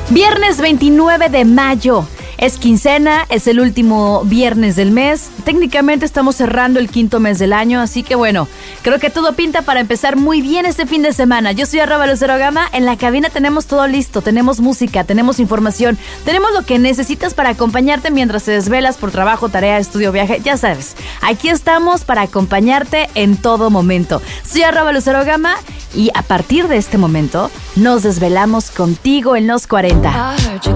Viernes 29 de mayo. Es quincena, es el último viernes del mes. Técnicamente estamos cerrando el quinto mes del año, así que bueno, creo que todo pinta para empezar muy bien este fin de semana. Yo soy @LuceroGama, en la cabina tenemos todo listo, tenemos música, tenemos información, tenemos lo que necesitas para acompañarte mientras te desvelas por trabajo, tarea, estudio, viaje, ya sabes. Aquí estamos para acompañarte en todo momento. Soy @LuceroGama y a partir de este momento nos desvelamos contigo en los 40.